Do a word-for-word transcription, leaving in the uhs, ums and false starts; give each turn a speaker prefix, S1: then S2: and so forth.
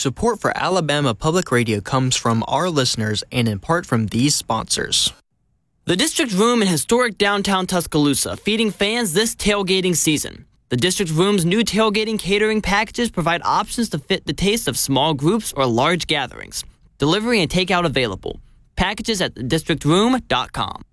S1: Support for Alabama Public Radio comes from our listeners and in part from these sponsors.
S2: The District Room in historic downtown Tuscaloosa, feeding fans this tailgating season. The District Room's new tailgating catering packages provide options to fit the taste of small groups or large gatherings. Delivery and takeout available. Packages at the district room dot com.